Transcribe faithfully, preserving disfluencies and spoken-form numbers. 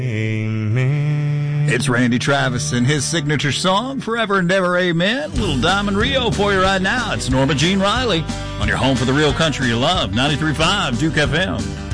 Amen. It's Randy Travis and his signature song, Forever and Ever Amen. Little Diamond Rio for you right now. It's Norma Jean Riley on your home for the real country you love, ninety-three point five Duke F M.